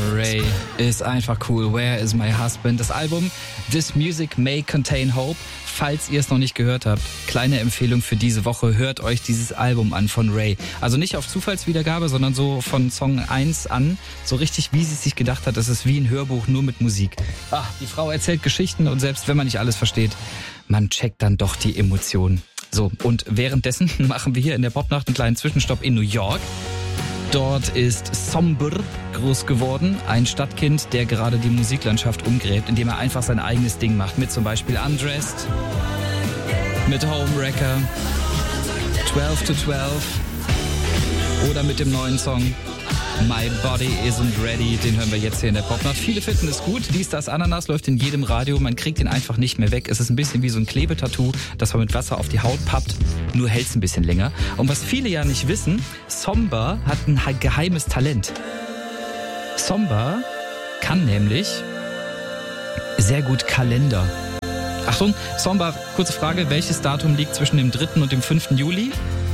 Ray ist einfach cool. Where is my husband? Das Album This Music May Contain Hope. Falls ihr es noch nicht gehört habt, kleine Empfehlung für diese Woche, hört euch dieses Album an von Ray. Also nicht auf Zufallswiedergabe, sondern so von Song 1 an, so richtig, wie sie es sich gedacht hat. Das ist wie ein Hörbuch, nur mit Musik. Die Frau erzählt Geschichten und selbst wenn man nicht alles versteht, man checkt dann doch die Emotionen. So, und währenddessen machen wir hier in der Popnacht einen kleinen Zwischenstopp in New York. Dort ist Somber groß geworden, ein Stadtkind, der gerade die Musiklandschaft umgräbt, indem er einfach sein eigenes Ding macht, mit zum Beispiel Undressed, mit Homewrecker, 12 to 12 oder mit dem neuen Song My Body Isn't Ready, den hören wir jetzt hier in der Popnacht. Viele finden es gut, Dies, das, Ananas läuft in jedem Radio, man kriegt ihn einfach nicht mehr weg. Es ist ein bisschen wie so ein Klebetattoo, das man mit Wasser auf die Haut pappt, nur hält es ein bisschen länger. Und was viele ja nicht wissen, Somber hat ein geheimes Talent. Somber kann nämlich sehr gut Kalender. Achtung, Somber, kurze Frage, welches Datum liegt zwischen dem 3. und dem 5. Juli?